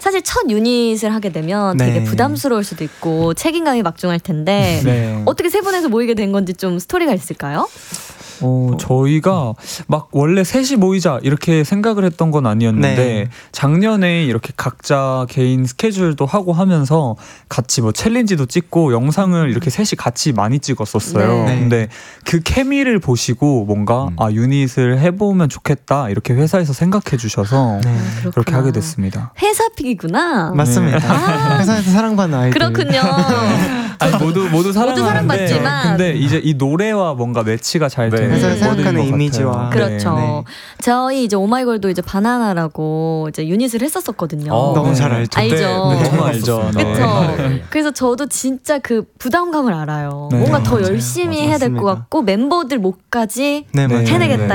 사실 첫 유닛을 하게 되면 되게 부담스러울 수도 있고 책임감이 막중할 텐데 어떻게 세 분에서 모이게 된 건지 좀 스토리가 있을까요? 저희가 막 원래 셋이 모이자 이렇게 생각을 했던 건 아니었는데 작년에 이렇게 각자 개인 스케줄도 하고 하면서 같이 뭐 챌린지도 찍고 영상을 이렇게 셋이 같이 많이 찍었었어요. 근데 그 케미를 보시고 뭔가 유닛을 해보면 좋겠다 이렇게 회사에서 생각해 주셔서 그렇게 하게 됐습니다. 회사픽이구나. 맞습니다. 회사에서 사랑받는 아이들. 그렇군요. 아니, 모두 사랑받지만 근데 이제 이 노래와 뭔가 매치가 잘 되는 회사에 생각하는 이미지와 그렇죠. 저희 이제 오마이걸도 이제 바나나라고 이제 유닛을 했었었거든요. 너무 잘 알죠. 알죠. 너무 알죠. 그렇죠. 그래서 저도 진짜 그 부담감을 알아요. 뭔가 더 열심히 해야 될 것 같고 멤버들 목까지 해내겠다